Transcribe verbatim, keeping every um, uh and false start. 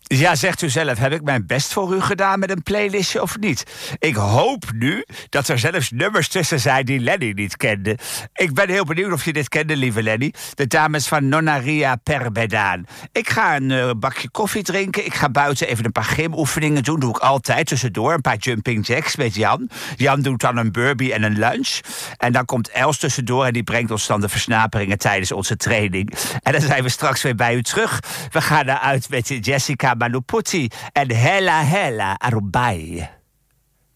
Ja, zegt u zelf, heb ik mijn best voor u gedaan met een playlistje of niet? Ik hoop nu dat er zelfs nummers tussen zijn die Lenny niet kende. Ik ben heel benieuwd of je dit kende, lieve Lenny. De dames van Nonnaria Perbedaan. Ik ga een uh, bakje koffie drinken. Ik ga buiten even een paar gymoefeningen doen. Doe ik altijd tussendoor. Een paar jumping jacks met Jan. Jan doet dan een burpee en een lunch. En dan komt Els tussendoor en die brengt ons dan de versnaperingen tijdens onze training. En dan zijn we straks weer bij u terug. We gaan eruit met Jessica Maluputi en Hela Hela Arubai.